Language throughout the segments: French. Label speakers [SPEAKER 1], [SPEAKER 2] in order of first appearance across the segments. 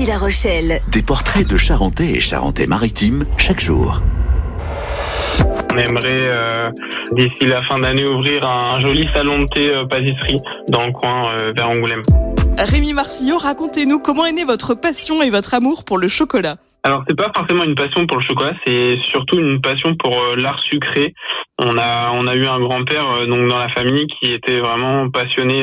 [SPEAKER 1] Ici La Rochelle.
[SPEAKER 2] Des portraits de Charentais et Charentais-Maritimes chaque jour.
[SPEAKER 3] On aimerait d'ici la fin d'année ouvrir un joli salon de thé pâtisserie dans le coin vers Angoulême.
[SPEAKER 4] Rémi Marcillot, racontez-nous comment est née votre passion et votre amour pour le chocolat.
[SPEAKER 3] Alors c'est pas forcément une passion pour le chocolat, c'est surtout une passion pour l'art sucré. On a eu un grand-père donc dans la famille qui était vraiment passionné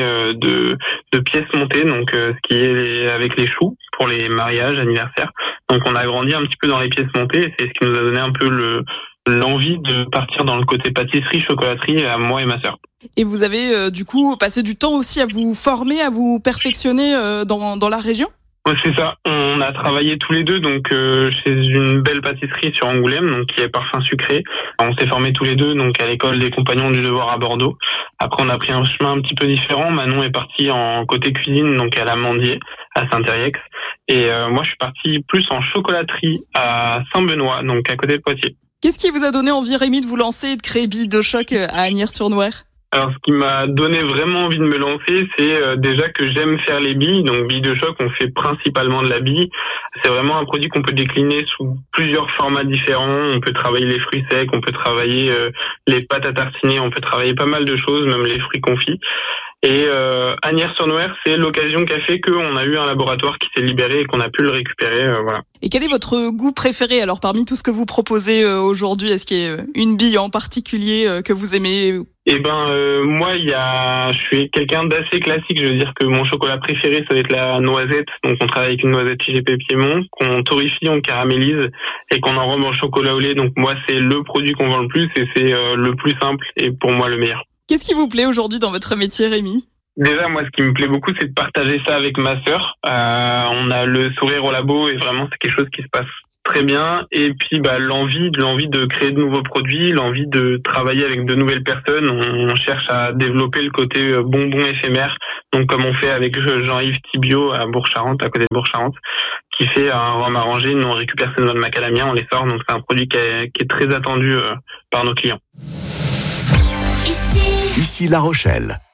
[SPEAKER 3] de pièces montées, donc ce qui est avec les choux pour les mariages, anniversaires. Donc on a grandi un petit peu dans les pièces montées et c'est ce qui nous a donné un peu l'envie de partir dans le côté pâtisserie, chocolaterie à moi et ma sœur.
[SPEAKER 4] Et vous avez du coup passé du temps aussi à vous former, à vous perfectionner dans la région ?
[SPEAKER 3] Ouais, c'est ça. On a travaillé tous les deux donc chez une belle pâtisserie sur Angoulême, donc qui est Parfum Sucré. On s'est formés tous les deux donc à l'école des Compagnons du Devoir à Bordeaux. Après on a pris un chemin un petit peu différent. Manon est partie en côté cuisine donc à l'Amandier à Saint-Hériex et moi je suis parti plus en chocolaterie à Saint-Benoît donc à côté de Poitiers.
[SPEAKER 4] Qu'est-ce qui vous a donné envie, Rémi, de vous lancer et de créer Billes de Choc à Agnières-sur-Nouer ?
[SPEAKER 3] Alors, ce qui m'a donné vraiment envie de me lancer, c'est déjà que j'aime faire les billes. Donc, billes de choc, on fait principalement de la bille. C'est vraiment un produit qu'on peut décliner sous plusieurs formats différents. On peut travailler les fruits secs, on peut travailler les pâtes à tartiner, on peut travailler pas mal de choses, même les fruits confits. Et Agnières-sur-Nouer, c'est l'occasion qu'a fait qu'on a eu un laboratoire qui s'est libéré et qu'on a pu le récupérer. Voilà.
[SPEAKER 4] Et quel est votre goût préféré alors parmi tout ce que vous proposez aujourd'hui ? Est-ce qu'il y a une bille en particulier que vous aimez ?
[SPEAKER 3] Moi, je suis quelqu'un d'assez classique. Je veux dire que mon chocolat préféré, ça va être la noisette. Donc, on travaille avec une noisette IGP Piémont, qu'on torréfie, on caramélise et qu'on enrobe en chocolat au lait. Donc, moi, c'est le produit qu'on vend le plus et c'est le plus simple et pour moi le meilleur.
[SPEAKER 4] Qu'est-ce qui vous plaît aujourd'hui dans votre métier, Rémi ?
[SPEAKER 3] Déjà, moi, ce qui me plaît beaucoup, c'est de partager ça avec ma sœur. On a le sourire au labo et vraiment, c'est quelque chose qui se passe très bien. Et puis, l'envie de créer de nouveaux produits, l'envie de travailler avec de nouvelles personnes. On cherche à développer le côté bonbon éphémère. Donc, comme on fait avec Jean-Yves Thibio à Bourg-Charentes, à côté de Bourg-Charentes, qui fait un rhum arrangé. Nous, on récupère ces noix de macadamia, on les sort. Donc, c'est un produit qui est très attendu par nos clients.
[SPEAKER 2] Ici La Rochelle.